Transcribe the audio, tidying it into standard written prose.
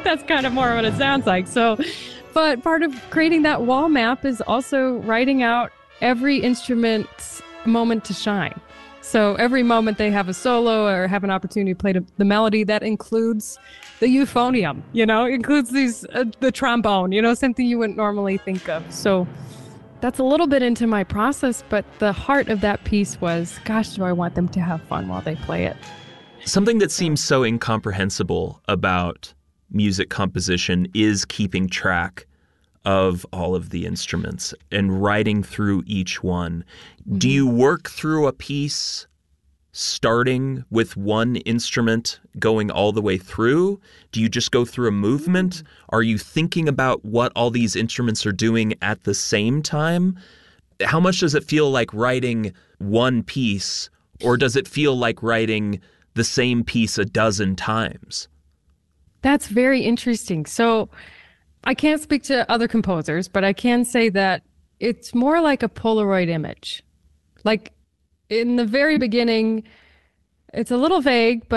That's kind of more what it sounds like. So, but part of creating that wall map is also writing out every instrument's moment to shine. So every moment they have a solo or have an opportunity to play the melody, that includes the euphonium, includes the trombone, something you wouldn't normally think of. So that's a little bit into my process, but the heart of that piece was, gosh, do I want them to have fun while they play it? Something that seems so incomprehensible about music composition is keeping track of all of the instruments and writing through each one. Mm-hmm. Do you work through a piece starting with one instrument going all the way through? Do you just go through a movement? Are you thinking about what all these instruments are doing at the same time? How much does it feel like writing one piece, or does it feel like writing the same piece a dozen times? That's very interesting. So I can't speak to other composers, but I can say that it's more like a Polaroid image. Like in the very beginning, it's a little vague, but